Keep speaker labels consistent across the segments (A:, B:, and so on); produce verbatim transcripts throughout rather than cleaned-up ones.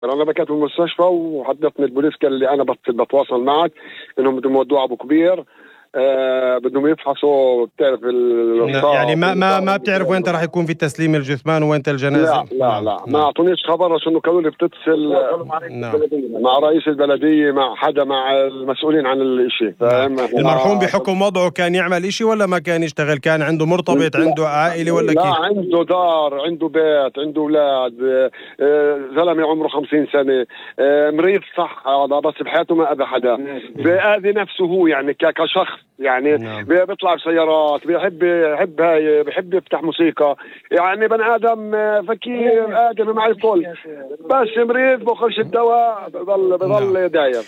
A: انا بكيت في المستشفى وحدثني البوليس قال لي انا بتواصل معك انهم بدهم يودوه ابو كبير. آه بدهم يفحصوا. بتعرف
B: يعني ما ما ما بتعرف وين راح يكون في تسليم الجثمان وين الجنازه؟
A: لا لا نعم. لا ما اعطونيش خبر عشان قالوا لي بتتصل نعم. مع رئيس البلديه مع حدا مع المسؤولين عن الشيء.
B: نعم. المرحوم بحكم وضعه كان يعمل شيء ولا ما كان يشتغل؟ كان عنده مرتبط عنده عائله ولا
A: لا
B: كيف؟
A: لا عنده دار عنده بيت عنده اولاد. زلمه عمره خمسين سنه مريض صح هذا بس بحياته ما أذى حدا. بيأذي نفسه هو يعني كشخص يعني نعم. بيطلع بسيارات بيحب بيحب هاي بيحب يفتح موسيقى يعني بني ادم فكير ادم مع الكل بس مريض بخش الدواء بضل بضل نعم. داير.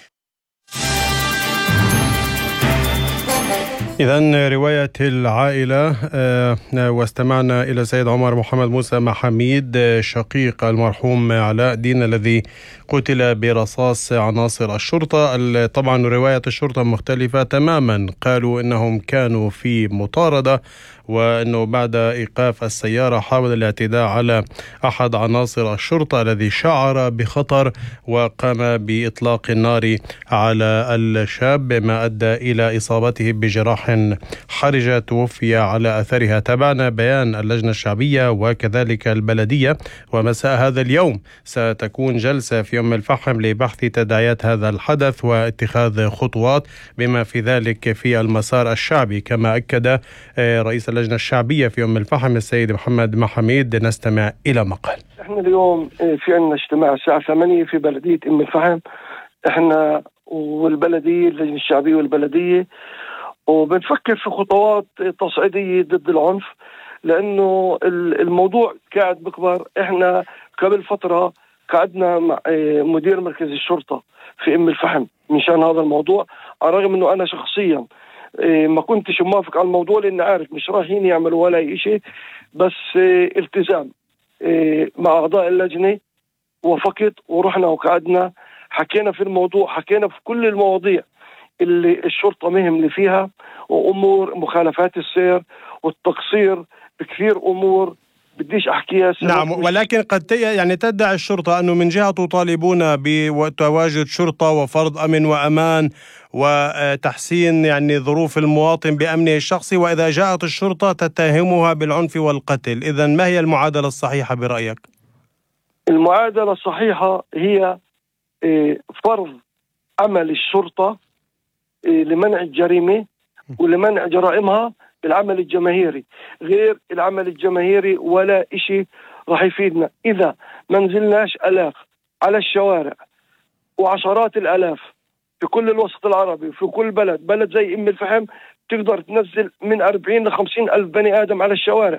B: إذن رواية العائلة. واستمعنا إلى سيد عمر محمد موسى محميد شقيق المرحوم علاء الدين الذي قتل برصاص عناصر الشرطة. طبعا رواية الشرطة مختلفة تماما. قالوا إنهم كانوا في مطاردة وأنه بعد إيقاف السيارة حاول الاعتداء على أحد عناصر الشرطة الذي شعر بخطر وقام بإطلاق النار على الشاب ما أدى إلى إصابته بجراح حرجة توفي على أثرها. تابعنا بيان اللجنة الشعبية وكذلك البلدية. ومساء هذا اليوم ستكون جلسة في أم الفحم لبحث تداعيات هذا الحدث واتخاذ خطوات بما في ذلك في المسار الشعبي كما أكد رئيس اللجنة الشعبية في أم الفحم السيد محمد محميد. نستمع إلى ما قال.
C: احنا اليوم في عندنا اجتماع الساعة ثمانية في بلدية أم الفحم احنا والبلدية اللجنة الشعبية والبلدية وبنفكر في خطوات تصعيدية ضد العنف لأنه الموضوع قاعد بكبر. احنا قبل فترة قعدنا مع مدير مركز الشرطة في أم الفحم مشان هذا الموضوع على الرغم أنه أنا شخصيا ما كنتش موافق على الموضوع لأن عارف مش رايحين يعملوا ولا أي شيء بس التزام مع أعضاء اللجنة وفقط ورحنا وقعدنا حكينا في الموضوع حكينا في كل المواضيع اللي الشرطة مهمة فيها وأمور مخالفات السير والتقصير بكثير أمور بديش أحكيها.
B: نعم ولكن قد يعني تدعي الشرطة أنه من جهة تطالبون بتواجد شرطة وفرض أمن وأمان وتحسين يعني ظروف المواطن بأمنه الشخصي وإذا جاءت الشرطة تتهمها بالعنف والقتل. إذن ما هي المعادلة الصحيحة برأيك؟
C: المعادلة الصحيحة هي فرض عمل الشرطة لمنع الجريمة ولمنع جرائمها بالعمل الجماهيري غير العمل الجماهيري ولا إشي راح يفيدنا إذا ما نزلناش ألاف على الشوارع وعشرات الألاف في كل الوسط العربي في كل بلد بلد زي أم الفحم تقدر تنزل من أربعين لخمسين ألف بني آدم على الشوارع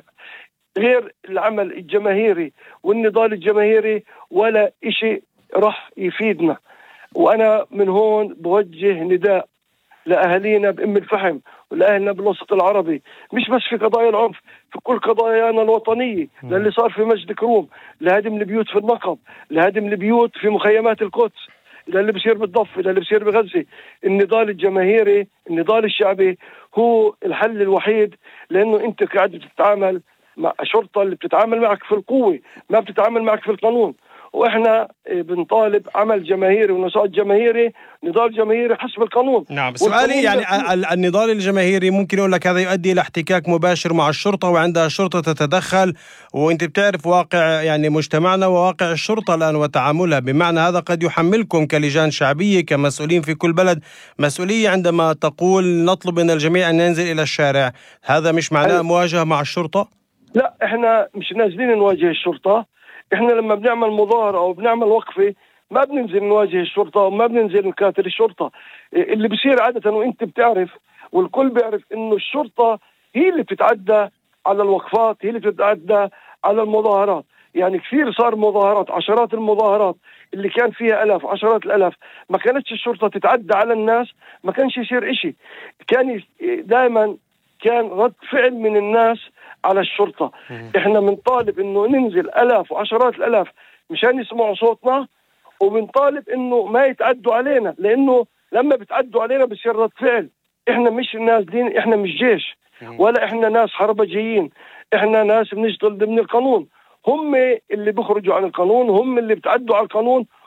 C: غير العمل الجماهيري والنضال الجماهيري ولا إشي راح يفيدنا. وأنا من هون بوجه نداء لأهالينا بأم الفحم ولأهلنا بالوسط العربي مش بس في قضايا العنف في كل قضايانا الوطنية للي صار في مجد كروم لهدم البيوت في النقب لهدم البيوت في مخيمات القدس للي بصير بالضفة للي بصير بغزة. النضال الجماهيري النضال الشعبي هو الحل الوحيد لأنه أنت قاعد بتتعامل مع شرطة اللي بتتعامل معك في القوة ما بتتعامل معك في القانون. واحنا بنطالب عمل جماهيري ونشاط جماهيري نضال جماهيري حسب القانون.
B: نعم سؤالي يعني النضال الجماهيري ممكن يقول لك هذا يؤدي الى احتكاك مباشر مع الشرطة وعندها الشرطة تتدخل وانت بتعرف واقع يعني مجتمعنا وواقع الشرطة الآن وتعاملها بمعنى هذا قد يحملكم كلجان شعبية كمسؤولين في كل بلد مسؤولية عندما تقول نطلب من الجميع أن ينزل إلى الشارع. هذا مش معناه مواجهة مع الشرطة؟
C: لا احنا مش نازلين نواجه الشرطة. احنا لما بنعمل مظاهرة او بنعمل وقفة ما بننزل نواجه الشرطة وما بننزل نكاتل الشرطة. اللي بيصير عادة وانت بتعرف والكل بيعرف انه الشرطة هي اللي بتتعدى على الوقفات هي اللي بتتعدى على المظاهرات. يعني كثير صار مظاهرات عشرات المظاهرات اللي كان فيها الاف عشرات الالاف ما كانتش الشرطة تتعدى على الناس ما كانش يصير اشي. كان دائما كان رد فعل من الناس على الشرطة. احنا بنطالب انه ننزل الاف وعشرات الالاف مشان يسمعوا صوتنا وبنطالب انه ما يتعدوا علينا لانه لما بتعدوا علينا بصير رد فعل. احنا مش نازلين احنا مش جيش ولا احنا ناس حربجيين احنا ناس بنشتغل ضمن القانون. هم اللي بيخرجوا عن القانون هم اللي بتعدوا على القانون